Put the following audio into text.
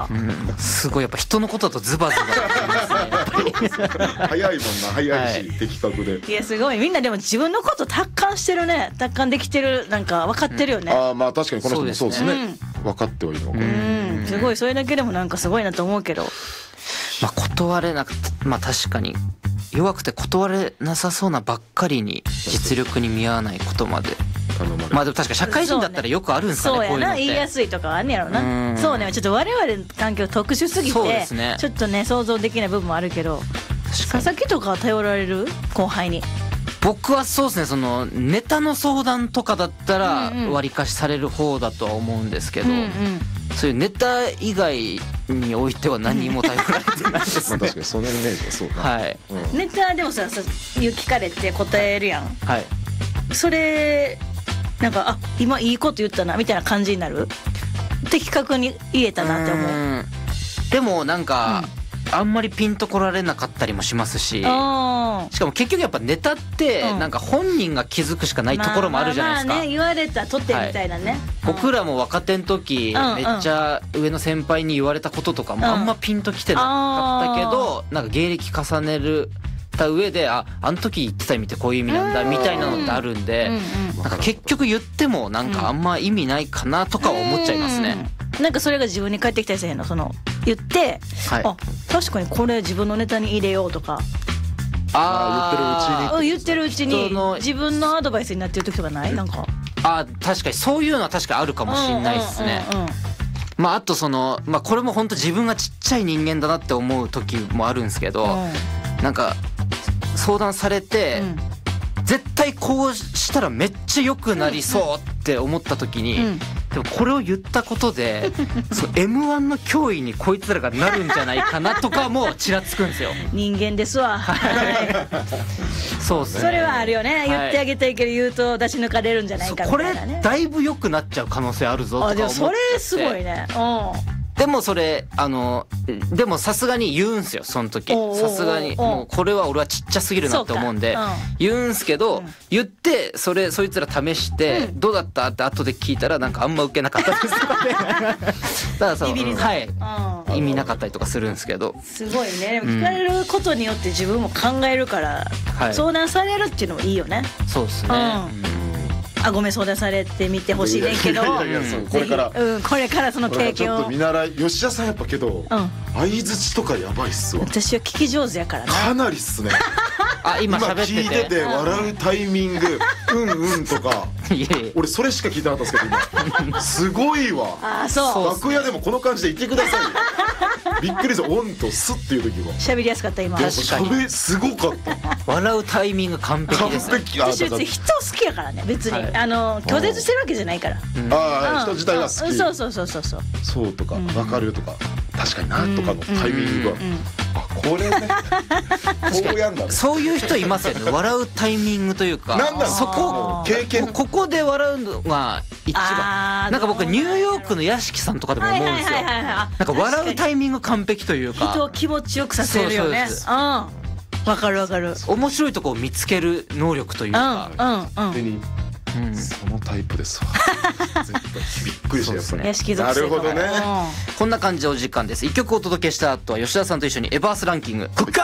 すごいやっぱ人のことだとズバズバ早いもんな、早いし、的確で。 いやすごい、みんなでも自分のこと達観してるね、達観できてる、なんか分かってるよね。 ああまあ確かにこの人もそうですね。分かってはいるのか。 すごい、それだけでもなんかすごいなと思うけど。 まあ断れなくて、まあ確かに弱くて断れなさそうなばっかりに実力に見合わないことまで。まあでも確か社会人だったらよくあるんですかね、 そうやな、 こういうのって。 言いやすいとかあんねやろな。そうね、ちょっと我々の環境特殊すぎそうでて、 すねちょっとね想像できない部分もあるけど、佐々木とかは頼られる後輩に。 僕はそうですね、そのネタの相談とかだったら割りかしされる方だとは思うんですけど、そういうネタ以外においては何も頼られてないですまあね。 確かにそのイメージはそうか。 はいネタでもさ聞かれて答えるやん。 はい。 それなんか今いいこと言ったなみたいな感じになる？的確に言えたなって思う。 でもなんか、あんまりピンとこられなかったりもしますし、しかも結局やっぱネタってなんか本人が気づくしかないところもあるじゃないですか。 まあね、言われたとってみたいなね。 僕らも若手の時めっちゃ上の先輩に言われたこととかもあんまピンときてなかったけど、なんか芸歴重ねるた上であの時言ってた意味ってこういう意味なんだみたいなのってあるんで、なんか結局言ってもなんかあんま意味ないかなとかは思っちゃいますね。 なんかそれが自分に返ってきたりせへんの？その言って、あ確かにこれ自分のネタに入れようとか。言ってるうちに自分のアドバイスになってる時とかない？なんか確かにそういうのは確かにあるかもしれないですね。まああとそのまあこれも本当自分がちっちゃい人間だなって思う時もあるんですけど、なんか相談されて、絶対こうしたらめっちゃ良くなりそうって思った時に、でもこれを言ったことでその M1 の脅威にこいつらがなるんじゃないかなとかもちらつくんですよ。 人間ですわ。 そうですね。 それはあるよね。言ってあげたいけど言うと出し抜かれるんじゃないかみたいなね。 これだいぶ良くなっちゃう可能性あるぞとか思って。 それすごいね。 でもそれでもさすがに言うんすよその時。さすがにもうこれは俺はちっちゃすぎるなって思うんで言うんすけど、言ってそいつら試してどうだったって後で聞いたらなんかあんま受けなかったですとかね。だからそう意味なかったりとかするんですけど。 すごいね。でも聞かれることによって自分も考えるから相談されるっていうのもいいよね。 そうですね。 ごめん相談されてみてほしいねんけど、 これからその経験をちょっと見習い。吉田さんやっぱけど相槌とかやばいっすわ。 私は聞き上手やからな。 かなりっすね。 今聞いてて笑うタイミングうんとか俺それしか聞いてなかったんですけど今すごいわ。楽屋でもこの感じでいてくださいよ。びっくりした。オンとスっていう時は喋りやすかった。今確かにすごかった。 笑うタイミング完璧ですね。 私別に人好きやからね。別に拒絶してるわけじゃないから。 人自体が好き。 そうとか分かるとか確かになとかのタイミングがこれねこうやんだ。 そういう人いますよね。笑うタイミングというかそこ経験ここで笑うのが一番。なんか僕ニューヨークの屋敷さんとかでも思うんですよ。なんか笑うタイミング完璧というか人を気持ちよくさせるよね。わかるわかる。 面白いとこを見つける能力というか。 そのタイプですわ。びっくりしたやっぱり。 屋敷属性。 なるほどね。 こんな感じでお時間です。1曲お届けした後は吉田さんと一緒にエバースランキング。